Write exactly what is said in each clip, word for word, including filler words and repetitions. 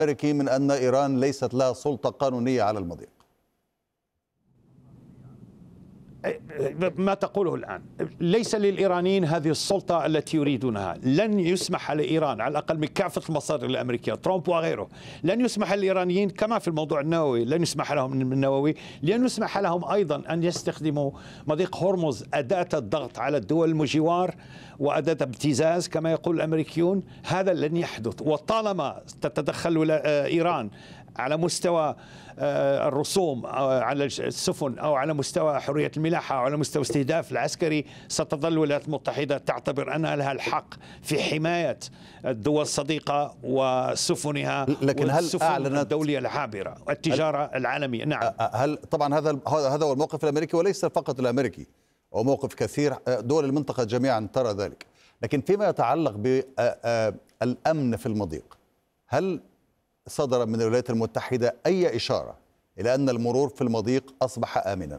الأمريكي من أن إيران ليست لها سلطة قانونية على المضيق؟ ما تقوله الآن ليس للإيرانيين هذه السلطة التي يريدونها. لن يسمح لإيران على الأقل من كافة المصادر الأمريكية ترامب وغيره، لن يسمح للإيرانيين كما في الموضوع النووي، لن يسمح لهم من النووي، لن يسمح لهم أيضا أن يستخدموا مضيق هرمز أداة الضغط على الدول المجوار وأداة ابتزاز كما يقول الأمريكيون. هذا لن يحدث. وطالما تتدخل إيران على مستوى الرسوم على السفن أو على مستوى حرية الملاحة أو على مستوى استهداف العسكري، ستظل الولايات المتحدة تعتبر أنها لها الحق في حماية الدول الصديقة وسفنها، لكن هل أعلنت الدولية العابرة التجارة العالمية؟ نعم. هل طبعا هذا هذا هو الموقف الأمريكي وليس فقط الأمريكي، هو موقف كثير دول المنطقة جميعا ترى ذلك. لكن فيما يتعلق بالأمن في المضيق، هل صدر من الولايات المتحدة أي إشارة إلى أن المرور في المضيق أصبح آمنا؟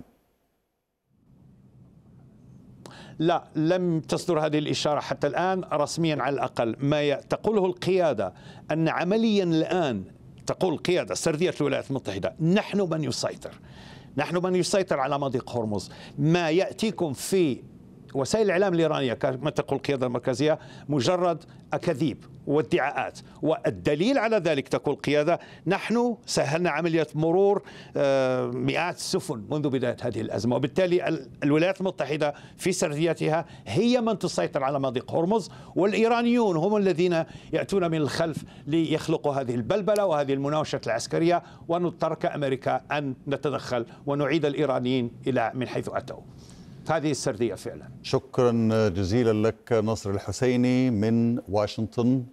لا، لم تصدر هذه الإشارة حتى الآن رسميا على الأقل. ما تقوله القيادة أن عمليا الآن، تقول القيادة سردية الولايات المتحدة، نحن من يسيطر، نحن من يسيطر على مضيق هرمز. ما يأتيكم في وسائل الإعلام الإيرانية كما تقول القيادة المركزية مجرد أكاذيب وادعاءات، والدليل على ذلك تقول القيادة نحن سهلنا عملية مرور مئات السفن منذ بداية هذه الأزمة، وبالتالي الولايات المتحدة في سرديتها هي من تسيطر على مضيق هرمز، والإيرانيون هم الذين يأتون من الخلف ليخلقوا هذه البلبلة وهذه المناوشة العسكرية، ونضطر كأمريكا أن نتدخل ونعيد الإيرانيين إلى من حيث أتوا. هذه السردية فعلا. شكرا جزيلا لك نصر الحسيني من واشنطن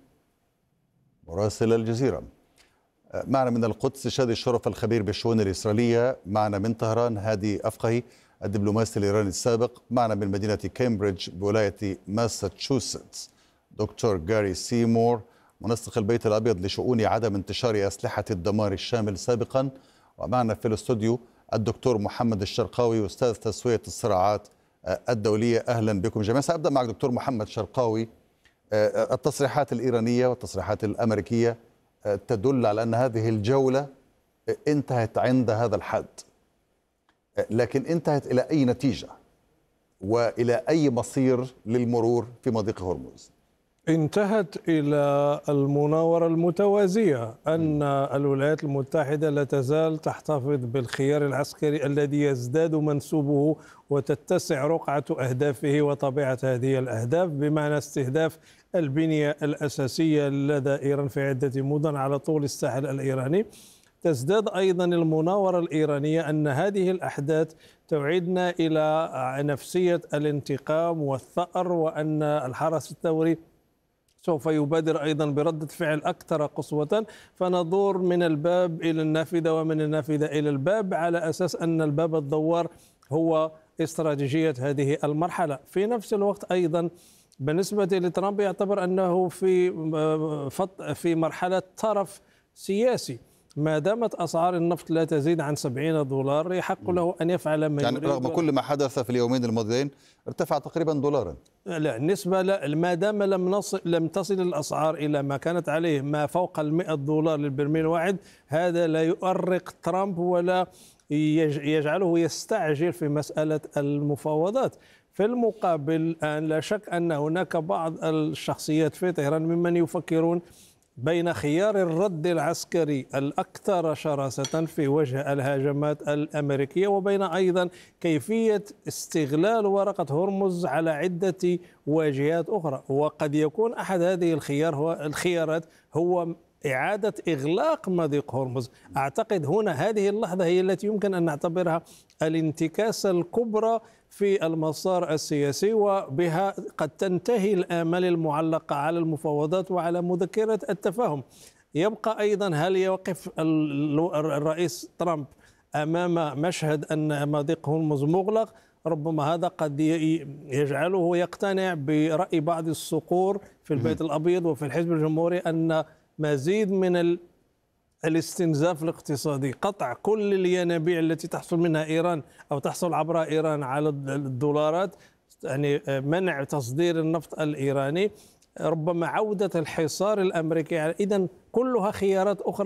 مراسل الجزيرة. معنا من القدس شادي الشرف الخبير بالشؤون الإسرائيلية، معنا من طهران هادي أفقهي الدبلوماسي الإيراني السابق، معنا من مدينة كامبريدج بولاية ماساتشوستس دكتور جاري سيمور منسق البيت الأبيض لشؤون عدم انتشار أسلحة الدمار الشامل سابقا، ومعنا في الاستوديو الدكتور محمد الشرقاوي أستاذ تسوية الصراعات الدولية. أهلا بكم جميعا. سأبدأ معك دكتور محمد شرقاوي. التصريحات الإيرانية والتصريحات الأمريكية تدل على أن هذه الجولة انتهت عند هذا الحد، لكن انتهت إلى أي نتيجة وإلى أي مصير للمرور في مضيق هرمز؟ انتهت إلى المناورة المتوازية أن الولايات المتحدة لا تزال تحتفظ بالخيار العسكري الذي يزداد منسوبه وتتسع رقعة أهدافه وطبيعة هذه الأهداف، بمعنى استهداف البنية الأساسية لدى إيران في عدة مدن على طول الساحل الإيراني. تزداد أيضا المناورة الإيرانية أن هذه الأحداث تعيدنا إلى نفسية الانتقام والثأر، وأن الحرس الثوري سوف يبادر أيضا بردة فعل أكثر قسوة، فندور من الباب إلى النافذة ومن النافذة إلى الباب، على أساس أن الباب الدوار هو استراتيجية هذه المرحلة. في نفس الوقت أيضا بالنسبة لترامب يعتبر أنه في في مرحلة طرف سياسي، ما دامت أسعار النفط لا تزيد عن سبعين دولار يحق له أن يفعل ما يعني يريد. رغم كل ما حدث في اليومين الماضيين ارتفع تقريبا دولارا. لا، النسبة لا، ما دام لم نصل لم تصل الأسعار إلى ما كانت عليه ما فوق المئة دولار للبرميل واحد، هذا لا يؤرق ترامب ولا يجعله يستعجل في مسألة المفاوضات. في المقابل الآن لا شك أن هناك بعض الشخصيات في طهران ممن يفكرون بين خيار الرد العسكري الأكثر شراسة في وجه الهجمات الأمريكية، وبين أيضا كيفية استغلال ورقة هرمز على عدة واجهات أخرى. وقد يكون أحد هذه الخيار هو الخيارات هو إعادة إغلاق مضيق هرمز. أعتقد هنا هذه اللحظة هي التي يمكن أن نعتبرها الانتكاسة الكبرى في المسار السياسي، وبها قد تنتهي الآمال المعلقة على المفاوضات وعلى مذكرة التفاهم. يبقى أيضا هل يوقف الرئيس ترامب أمام مشهد أن مضيق هرمز مغلق؟ ربما هذا قد يجعله يقتنع برأي بعض الصقور في البيت الأبيض وفي الحزب الجمهوري أن مزيد من الاستنزاف الاقتصادي، قطع كل الينابيع التي تحصل منها إيران أو تحصل عبر إيران على الدولارات، يعني منع تصدير النفط الإيراني، ربما عودة الحصار الأمريكي، إذن كلها خيارات أخرى